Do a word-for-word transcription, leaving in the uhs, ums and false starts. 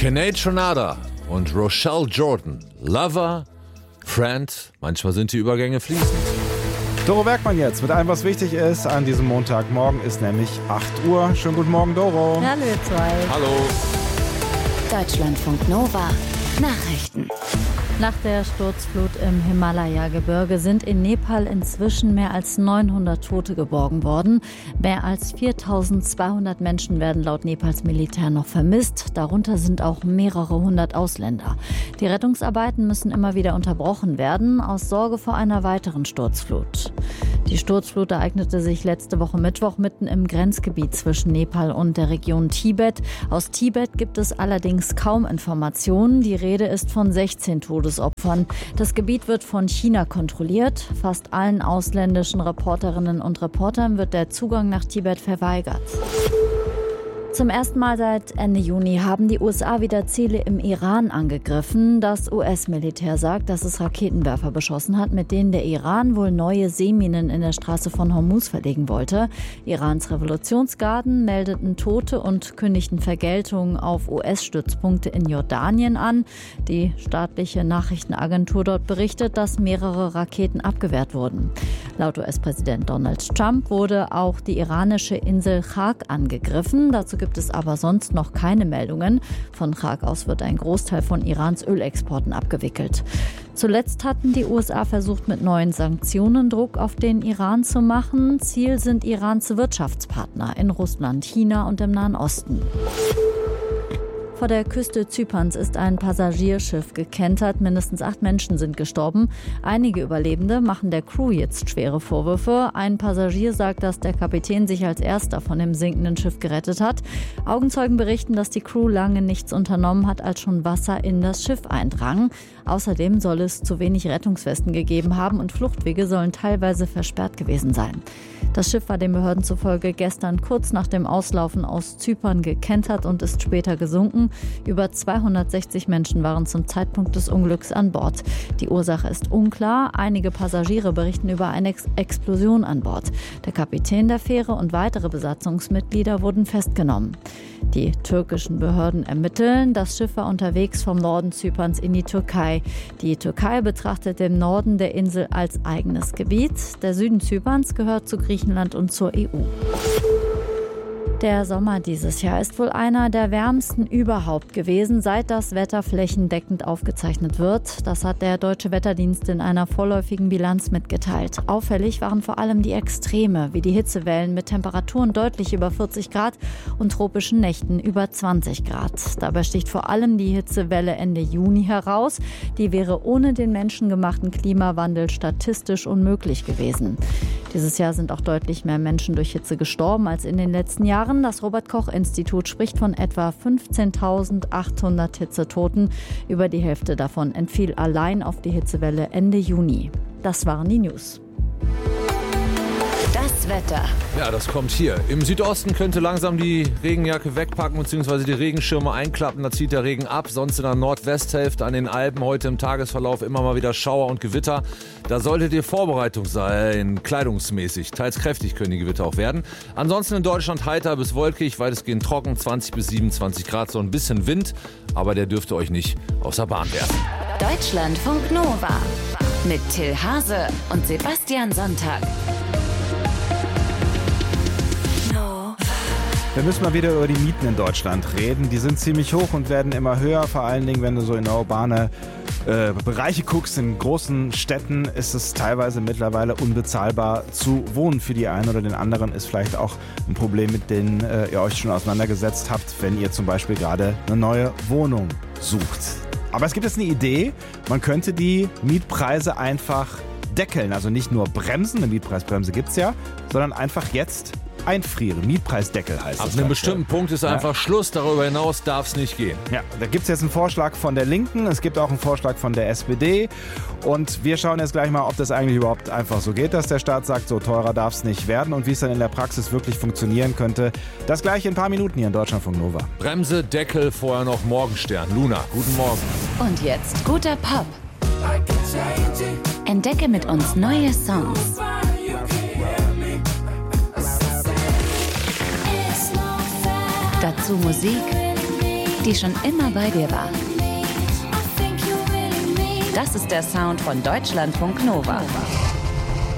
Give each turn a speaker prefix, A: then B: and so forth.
A: Sinead Tronada und Rochelle Jordan. Lover, Friend, manchmal sind die Übergänge fließend.
B: Doro Bergmann jetzt mit allem, was wichtig ist an diesem Montagmorgen, ist nämlich acht Uhr. Schönen guten Morgen, Doro.
C: Hallo ihr zwei.
A: Hallo.
D: Deutschlandfunk Nova. Nachrichten.
C: Nach der Sturzflut im Himalaya-Gebirge sind in Nepal inzwischen mehr als neunhundert Tote geborgen worden. Mehr als viertausendzweihundert Menschen werden laut Nepals Militär noch vermisst. Darunter sind auch mehrere hundert Ausländer. Die Rettungsarbeiten müssen immer wieder unterbrochen werden, aus Sorge vor einer weiteren Sturzflut. Die Sturzflut ereignete sich letzte Woche Mittwoch mitten im Grenzgebiet zwischen Nepal und der Region Tibet. Aus Tibet gibt es allerdings kaum Informationen. Die Rede ist von sechzehn Todesopfern. Das Gebiet wird von China kontrolliert. Fast allen ausländischen Reporterinnen und Reportern wird der Zugang nach Tibet verweigert. Zum ersten Mal seit Ende Juni haben die U S A wieder Ziele im Iran angegriffen. Das U S-Militär sagt, dass es Raketenwerfer beschossen hat, mit denen der Iran wohl neue Seeminen in der Straße von Hormuz verlegen wollte. Irans Revolutionsgarden meldeten Tote und kündigten Vergeltungen auf U S-Stützpunkte in Jordanien an. Die staatliche Nachrichtenagentur dort berichtet, dass mehrere Raketen abgewehrt wurden. Laut U S-Präsident Donald Trump wurde auch die iranische Insel Chag angegriffen. Dazu gibt es aber sonst noch keine Meldungen. Von Chag aus wird ein Großteil von Irans Ölexporten abgewickelt. Zuletzt hatten die U S A versucht, mit neuen Sanktionen Druck auf den Iran zu machen. Ziel sind Irans Wirtschaftspartner in Russland, China und im Nahen Osten. Vor der Küste Zyperns ist ein Passagierschiff gekentert. Mindestens acht Menschen sind gestorben. Einige Überlebende machen der Crew jetzt schwere Vorwürfe. Ein Passagier sagt, dass der Kapitän sich als erster von dem sinkenden Schiff gerettet hat. Augenzeugen berichten, dass die Crew lange nichts unternommen hat, als schon Wasser in das Schiff eindrang. Außerdem soll es zu wenig Rettungswesten gegeben haben und Fluchtwege sollen teilweise versperrt gewesen sein. Das Schiff war den Behörden zufolge gestern kurz nach dem Auslaufen aus Zypern gekentert und ist später gesunken. Über zweihundertsechzig Menschen waren zum Zeitpunkt des Unglücks an Bord. Die Ursache ist unklar. Einige Passagiere berichten über eine Ex- Explosion an Bord. Der Kapitän der Fähre und weitere Besatzungsmitglieder wurden festgenommen. Die türkischen Behörden ermitteln. Das Schiff war unterwegs vom Norden Zyperns in die Türkei. Die Türkei betrachtet den Norden der Insel als eigenes Gebiet. Der Süden Zyperns gehört zu Griechenland und zur E U. Der Sommer dieses Jahr ist wohl einer der wärmsten überhaupt gewesen, seit das Wetter flächendeckend aufgezeichnet wird. Das hat der Deutsche Wetterdienst in einer vorläufigen Bilanz mitgeteilt. Auffällig waren vor allem die Extreme, wie die Hitzewellen mit Temperaturen deutlich über vierzig Grad und tropischen Nächten über zwanzig Grad. Dabei sticht vor allem die Hitzewelle Ende Juni heraus. Die wäre ohne den menschengemachten Klimawandel statistisch unmöglich gewesen. Dieses Jahr sind auch deutlich mehr Menschen durch Hitze gestorben als in den letzten Jahren. Das Robert-Koch-Institut spricht von etwa fünfzehntausendachthundert Hitzetoten. Über die Hälfte davon entfiel allein auf die Hitzewelle Ende Juni. Das waren die News.
D: Das Wetter.
A: Ja, das kommt hier. Im Südosten könnte langsam die Regenjacke wegpacken bzw. die Regenschirme einklappen. Da zieht der Regen ab. Sonst in der Nordwesthälfte an den Alpen heute im Tagesverlauf immer mal wieder Schauer und Gewitter. Da solltet ihr Vorbereitung sein, kleidungsmäßig. Teils kräftig können die Gewitter auch werden. Ansonsten in Deutschland heiter bis wolkig, weitestgehend trocken, zwanzig bis siebenundzwanzig Grad. So ein bisschen Wind, aber der dürfte euch nicht aus der Bahn werfen.
D: Deutschlandfunk Nova mit Till Hase und Sebastian Sonntag.
B: Wir müssen mal wieder über die Mieten in Deutschland reden. Die sind ziemlich hoch und werden immer höher. Vor allen Dingen, wenn du so in urbane äh, Bereiche guckst, in großen Städten ist es teilweise mittlerweile unbezahlbar zu wohnen. Für die einen oder den anderen ist vielleicht auch ein Problem, mit dem äh, ihr euch schon auseinandergesetzt habt, wenn ihr zum Beispiel gerade eine neue Wohnung sucht. Aber es gibt jetzt eine Idee. Man könnte die Mietpreise einfach deckeln. Also nicht nur bremsen, eine Mietpreisbremse gibt es ja, sondern einfach jetzt einfrieren. Mietpreisdeckel heißt
A: Ab
B: es.
A: einem bestimmten Punkt ist einfach ja. Schluss. Darüber hinaus darf es nicht gehen.
B: Ja, da gibt es jetzt einen Vorschlag von der Linken. Es gibt auch einen Vorschlag von der S P D. Und wir schauen jetzt gleich mal, ob das eigentlich überhaupt einfach so geht, dass der Staat sagt, so teurer darf es nicht werden und wie es dann in der Praxis wirklich funktionieren könnte. Das gleich in ein paar Minuten hier in Deutschlandfunk Nova.
A: Bremse, Deckel, vorher noch Morgenstern. Luna, guten Morgen.
D: Und jetzt guter Pop. Entdecke mit uns neue Songs. Dazu Musik die schon immer bei dir war. Das ist der Sound von Deutschlandfunk Nova.